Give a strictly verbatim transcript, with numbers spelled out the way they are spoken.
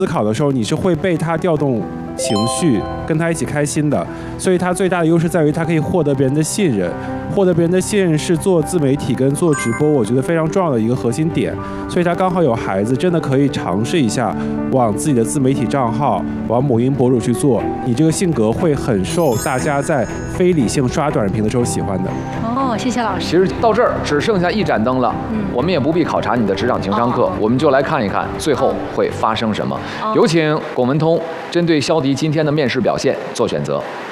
思考的时候，你是会被他调动情绪，跟他一起开心的。所以他最大的优势在于他可以获得别人的信任，获得别人的信任是做自媒体跟做直播，我觉得非常重要的一个核心点。所以他刚好有孩子，真的可以尝试一下往自己的自媒体账号、往母婴博主去做。你这个性格会很受大家在非理性刷短视频的时候喜欢的。 哦，谢谢老师。 其实到这儿只剩下一盏灯了，嗯，我们也不必考察你的职场情商课，哦、我们就来看一看最后会发生什么。哦、有请龚文通针对肖迪今天的面试表现做选择。